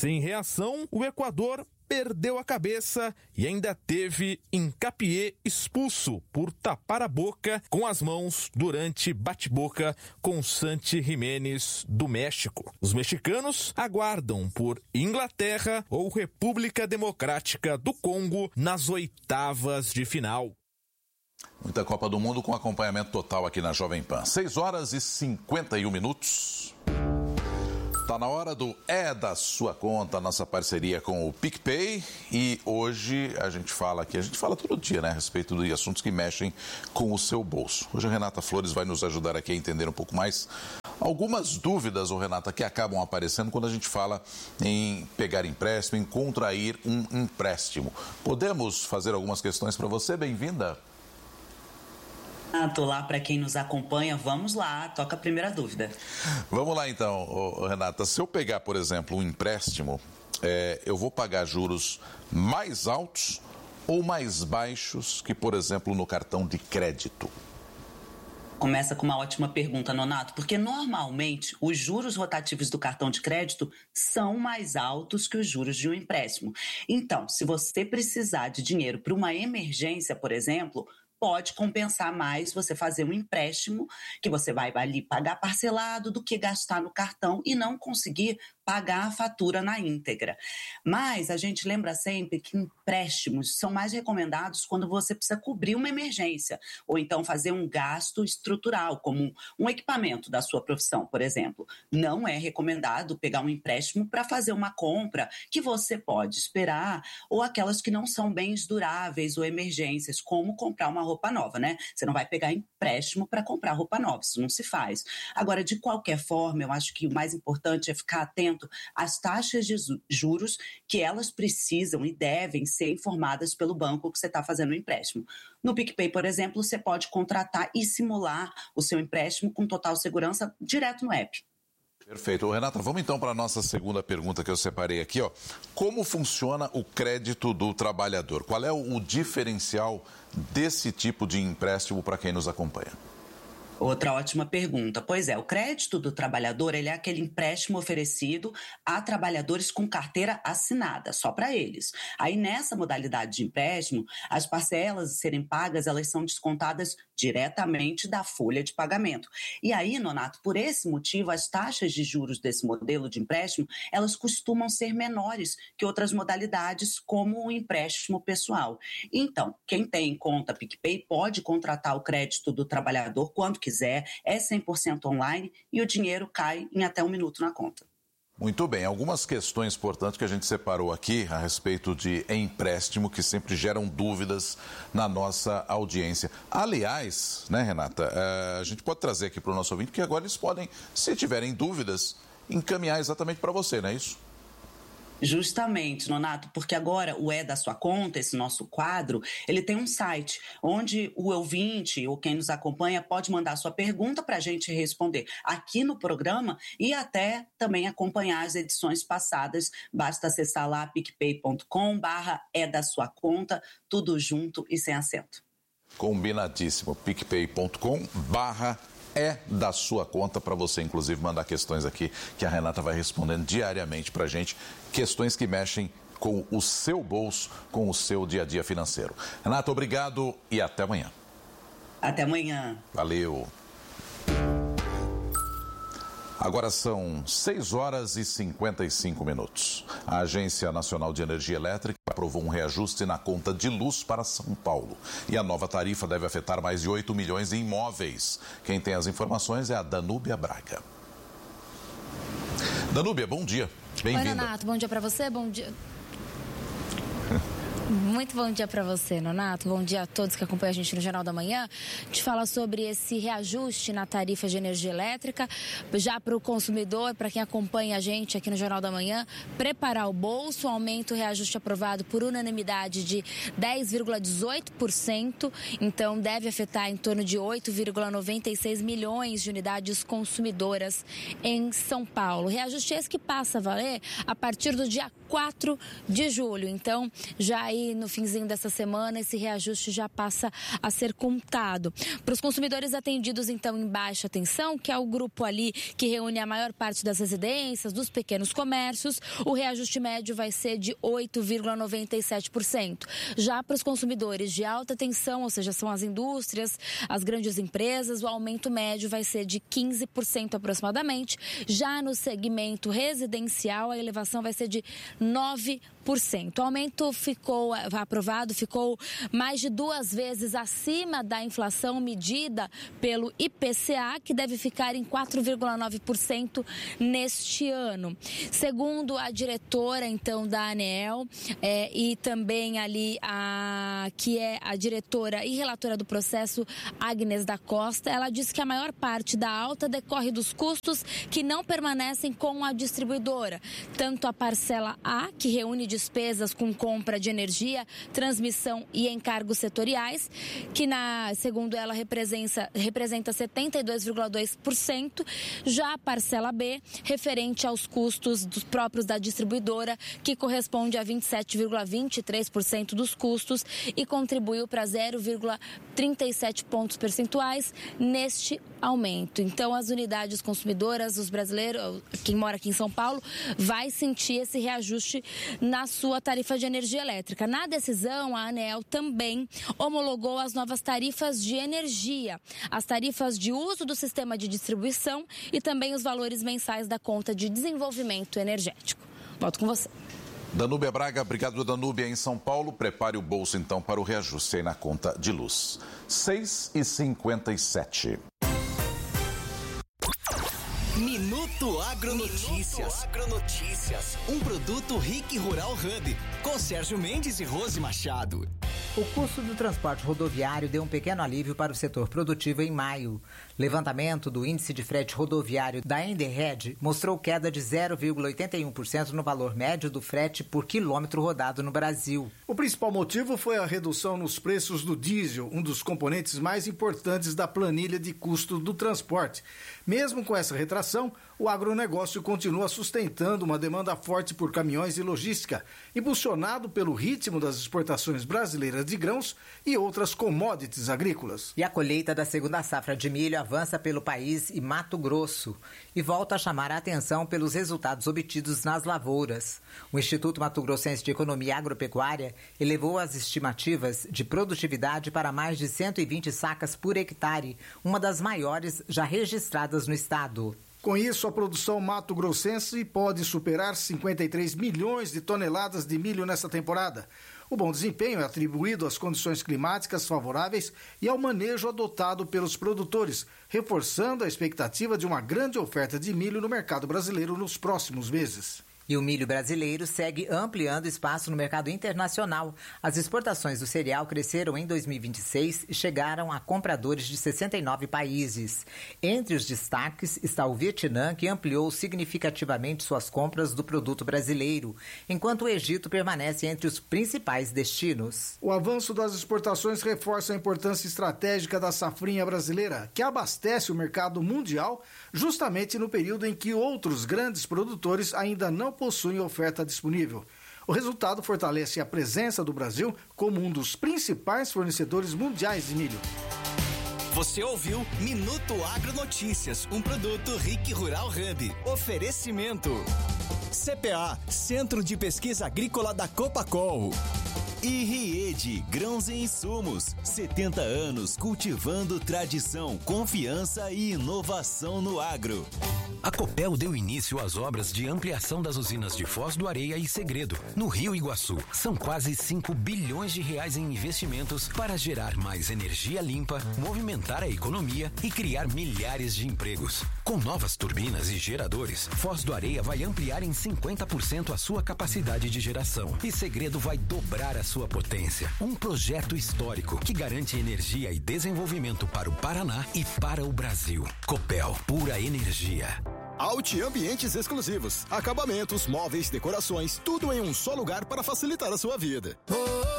Sem reação, o Equador perdeu a cabeça e ainda teve Hincapié expulso por tapar a boca com as mãos durante bate-boca com Santi Jiménez do México. Os mexicanos aguardam por Inglaterra ou República Democrática do Congo nas oitavas de final. Muita Copa do Mundo com acompanhamento total aqui na Jovem Pan. 6h51. Está na hora do É da Sua Conta, nossa parceria com o PicPay. E hoje a gente fala todo dia, né, a respeito de assuntos que mexem com o seu bolso. Hoje a Renata Flores vai nos ajudar aqui a entender um pouco mais algumas dúvidas, Renata, que acabam aparecendo quando a gente fala em pegar empréstimo, em contrair um empréstimo. Podemos fazer algumas questões para você? Bem-vinda. Tô lá para quem nos acompanha, vamos lá, toca a primeira dúvida. Vamos lá então, Renata, se eu pegar, por exemplo, um empréstimo, eu vou pagar juros mais altos ou mais baixos que, por exemplo, no cartão de crédito? Começa com uma ótima pergunta, Nonato, porque normalmente os juros rotativos do cartão de crédito são mais altos que os juros de um empréstimo. Então, se você precisar de dinheiro para uma emergência, por exemplo, pode compensar mais você fazer um empréstimo que você vai ali pagar parcelado do que gastar no cartão e não conseguir pagar a fatura na íntegra. Mas a gente lembra sempre que empréstimos são mais recomendados quando você precisa cobrir uma emergência ou então fazer um gasto estrutural, como um equipamento da sua profissão, por exemplo. Não é recomendado pegar um empréstimo para fazer uma compra que você pode esperar ou aquelas que não são bens duráveis ou emergências, como comprar uma roupa nova, né? Você não vai pegar empréstimo para comprar roupa nova, isso não se faz. Agora, de qualquer forma, eu acho que o mais importante é ficar atento às taxas de juros que elas precisam e devem ser informadas pelo banco que você está fazendo o empréstimo. No PicPay, por exemplo, você pode contratar e simular o seu empréstimo com total segurança direto no app. Perfeito. Renata, vamos então para a nossa segunda pergunta que eu separei aqui, ó. Como funciona o crédito do trabalhador? Qual é o diferencial desse tipo de empréstimo para quem nos acompanha? Outra ótima pergunta. Pois é, o crédito do trabalhador, ele é aquele empréstimo oferecido a trabalhadores com carteira assinada, só para eles. Aí nessa modalidade de empréstimo, as parcelas a serem pagas, elas são descontadas diretamente da folha de pagamento. E aí, Nonato, por esse motivo, as taxas de juros desse modelo de empréstimo, elas costumam ser menores que outras modalidades, como o empréstimo pessoal. Então, quem tem conta PicPay pode contratar o crédito do trabalhador quando quiser, é 100% online e o dinheiro cai em até 1 minuto na conta. Muito bem, algumas questões, portanto, que a gente separou aqui a respeito de empréstimo que sempre geram dúvidas na nossa audiência. Aliás, né, Renata, a gente pode trazer aqui para o nosso ouvinte que agora eles podem, se tiverem dúvidas, encaminhar exatamente para você, não é isso? Justamente, Nonato, porque agora o É da Sua Conta, esse nosso quadro, ele tem um site onde o ouvinte ou quem nos acompanha pode mandar sua pergunta para a gente responder aqui no programa e até também acompanhar as edições passadas. Basta acessar lá picpay.com/É da Sua Conta, tudo junto e sem acento. Combinadíssimo, picpay.com/É da Sua Conta, para você, inclusive, mandar questões aqui que a Renata vai respondendo diariamente para a gente, questões que mexem com o seu bolso, com o seu dia a dia financeiro. Renata, obrigado e até amanhã. Até amanhã. Valeu. Agora são 6h55. A Agência Nacional de Energia Elétrica aprovou um reajuste na conta de luz para São Paulo. E a nova tarifa deve afetar mais de 8 milhões em imóveis. Quem tem as informações é a Danúbia Braga. Danúbia, bom dia. Bem-vinda. Oi, Nonato, bom dia para você, bom dia. Muito bom dia para você, Nonato. Bom dia a todos que acompanham a gente no Jornal da Manhã. Te falar sobre esse reajuste na tarifa de energia elétrica, já para o consumidor, para quem acompanha a gente aqui no Jornal da Manhã, preparar o bolso. Aumento, reajuste aprovado por unanimidade de 10,18%, então deve afetar em torno de 8,96 milhões de unidades consumidoras em São Paulo. Reajuste esse que passa a valer a partir do dia 4 de julho. Então, já aí aí no finzinho dessa semana esse reajuste já passa a ser contado. Para os consumidores atendidos então em baixa tensão, que é o grupo ali que reúne a maior parte das residências, dos pequenos comércios, o reajuste médio vai ser de 8,97%. Já para os consumidores de alta tensão, ou seja, são as indústrias, as grandes empresas, o aumento médio vai ser de 15% aproximadamente. Já no segmento residencial, a elevação vai ser de 9%. O aumento ficou aprovado, ficou mais de 2 vezes acima da inflação medida pelo IPCA, que deve ficar em 4,9% neste ano. Segundo a diretora, então, da ANEEL, e também ali que é a diretora e relatora do processo, Agnes da Costa, ela disse que a maior parte da alta decorre dos custos que não permanecem com a distribuidora. Tanto a parcela A, que reúne despesas com compra de energia, transmissão e encargos setoriais, que segundo ela representa 72,2%, já a parcela B, referente aos custos dos próprios da distribuidora, que corresponde a 27,23% dos custos e contribuiu para 0,37 pontos percentuais neste aumento. Então, as unidades consumidoras, os brasileiros, quem mora aqui em São Paulo, vai sentir esse reajuste na sua tarifa de energia elétrica. Na decisão, a ANEEL também homologou as novas tarifas de energia, as tarifas de uso do sistema de distribuição e também os valores mensais da conta de desenvolvimento energético. Volto com você. Danúbia Braga, obrigado, Danúbia, em São Paulo. Prepare o bolso, então, para o reajuste aí na conta de luz. 6h57. Minuto Agronotícias. Um produto RIC Rural Hub, com Sérgio Mendes e Rose Machado. O custo do transporte rodoviário deu um pequeno alívio para o setor produtivo em maio. Levantamento do índice de frete rodoviário da Enderred mostrou queda de 0,81% no valor médio do frete por quilômetro rodado no Brasil. O principal motivo foi a redução nos preços do diesel, um dos componentes mais importantes da planilha de custo do transporte. Mesmo com essa retração, o agronegócio continua sustentando uma demanda forte por caminhões e logística, impulsionado pelo ritmo das exportações brasileiras de grãos e outras commodities agrícolas. E a colheita da segunda safra de milho avança pelo país e Mato Grosso e volta a chamar a atenção pelos resultados obtidos nas lavouras. O Instituto Mato Grossense de Economia Agropecuária elevou as estimativas de produtividade para mais de 120 sacas por hectare, uma das maiores já registradas no estado. Com isso, a produção mato-grossense pode superar 53 milhões de toneladas de milho nesta temporada. O bom desempenho é atribuído às condições climáticas favoráveis e ao manejo adotado pelos produtores, reforçando a expectativa de uma grande oferta de milho no mercado brasileiro nos próximos meses. E o milho brasileiro segue ampliando espaço no mercado internacional. As exportações do cereal cresceram em 2026 e chegaram a compradores de 69 países. Entre os destaques está o Vietnã, que ampliou significativamente suas compras do produto brasileiro, enquanto o Egito permanece entre os principais destinos. O avanço das exportações reforça a importância estratégica da safrinha brasileira, que abastece o mercado mundial justamente no período em que outros grandes produtores ainda não possuem oferta disponível. O resultado fortalece a presença do Brasil como um dos principais fornecedores mundiais de milho. Você ouviu Minuto Agronotícias, um produto RIC Rural Hub. Oferecimento CPA, Centro de Pesquisa Agrícola da Copacol. E Riede, grãos e insumos, 70 anos cultivando tradição, confiança e inovação no agro. A Copel deu início às obras de ampliação das usinas de Foz do Areia e Segredo, no Rio Iguaçu. São quase 5 bilhões de reais em investimentos para gerar mais energia limpa, movimentar a economia e criar milhares de empregos. Com novas turbinas e geradores, Foz do Areia vai ampliar em 50% a sua capacidade de geração e Segredo vai dobrar a sua potência. Um projeto histórico que garante energia e desenvolvimento para o Paraná e para o Brasil. Copel, pura energia. Alti Ambientes Exclusivos. Acabamentos, móveis, decorações, tudo em um só lugar para facilitar a sua vida.